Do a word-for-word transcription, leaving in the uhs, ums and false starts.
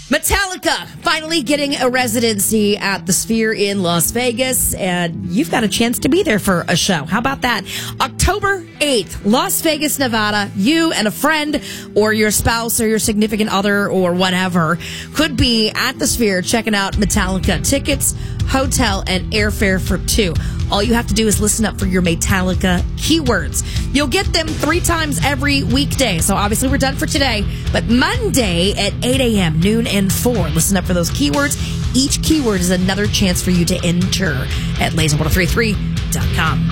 Metallica finally getting a residency at the Sphere in Las Vegas, and you've got a chance to be there for a show. How about that? October eighth, Las Vegas, Nevada. You and a friend or your spouse or your significant other or whatever could be at the Sphere checking out Metallica. Tickets, hotel, and airfare for two. All you have to do is listen up for your Metallica keywords. You'll get them three times every weekday. So obviously we're done for today. But Monday at eight a.m., noon and four. Listen up for those keywords. Each keyword is another chance for you to enter at laser ten thirty-three dot com.